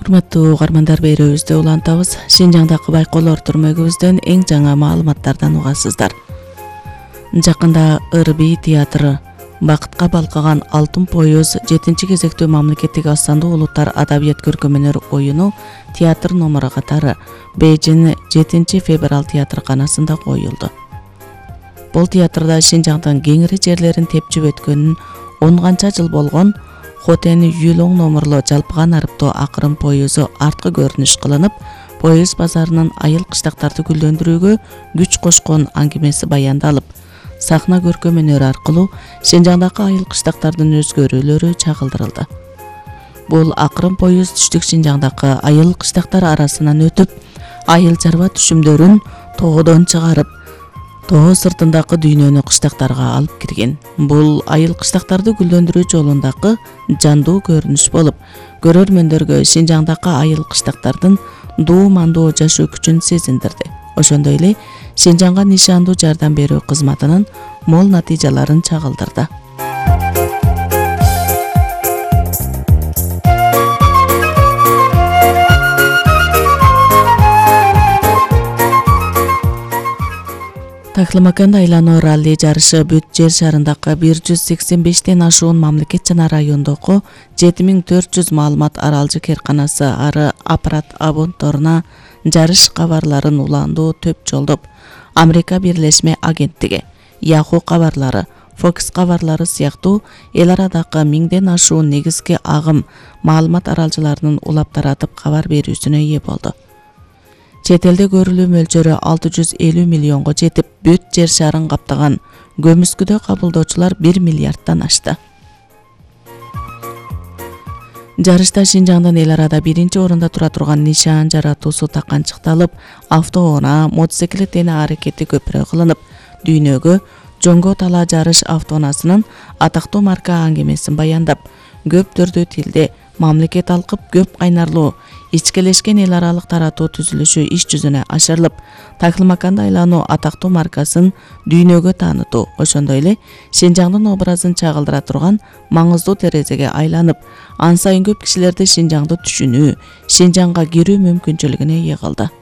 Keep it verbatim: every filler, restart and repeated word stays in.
Урматтуу угармандар, берүүбүздү улантабыз. Шинжаңдагы байкоолор түрмөгүбүздөн эң жаңа маалыматтардан угасыздар. Жакында Ырбий театры бакытка балкыган Алтын поюз жетинчи кезектүү мамлекеттик Астандуу улуттар адабият көркөм-өнөр оюну театр номуру катары Бейжин жетинчи февраль театрканасында коюлду. Бул театрда Шинжаңдын кеңири жерлерин тепчип өткөнүн он канча жыл болгон Хотен Юлоң номурлуу жалпыган арыптуу акырын поюзу арткы көрүнүш кылынып, поюз базарынын айыл кыштактарды гүлдөндүрүүгө күч кошкон аңгемеси баяндалып, сахна көркөм-өнөрү аркылуу Шинжаңдагы айыл кыштактардын өзгөрүүлөрү чагылдырылды. Бул акырын поюз түштүк Шинжаңдагы айыл кыштактар арасынан өтүп, айыл чарба түшүмдөрүн тоодон чыгарып, тоо сыртындагы дүйнөнү кыштактарга алып кирген. Бул айыл кыштактарды гүлдөндүрүү жолундагы жандуу көрүнүш болуп, көрөрмөндөргө Шинжаңдагы айыл кыштактардын дуу-мандуу жашоо күчүн сезиндирди. Ошондой эле Шинжаңга нишандуу жардам берүү кызматынын мол натыйжаларын чагылдырды. Таклымаканда айлануу ралли жарышы бүт жер шарындагы бир жүз сексен бештен ашуун мамлекет жана райондогу жети миң төрт жүз маалымат аралжы керканасы ары аппарат абонторуна жарыш кабарларын уландуу төп жолдоп, Америка Бирлешме агенттиги, Yahoo кабарлары, Fox кабарлары сыяктуу эл арадагы миңден ашуун негизги агым маалымат аралжыларынын улап таратып кабар берүүсүнө ээ болду. Чет элде көрүлүү мөлчөрү алты жүз элүү миллионго жетип, бүт жер шарын каптаган көмүскүдө кабылдоочулар бир миллиардтан ашты. Жарышта Шинжаңдын эл арада биринчи орунда тура турган нишан жаратуусу таканчыкталып, автоунаа, мотоциклет эне аракети көпүрө кылынып, дүйнөгө жоңго талаа жарыш автоунаасынын атактуу марка аңгемесин баяндап, көп төрдүү тилде мамлекет алкып көп кайнарлуу ичкелешкен эл аралык таратуу түзүлүшү иш жүзүнө ашырылып, Таклымаканда айлануу атактуу маркасын дүйнөгө таанытуу, ошондой эле Шинжаңдын образын чагылдыра турган маңыздуу терезеге айланып, ан сайын көп кишилерди Шинжаңды түшүнүү, Шинжаңга кирүү мүмкүнчүлүгүнө ээ кылды.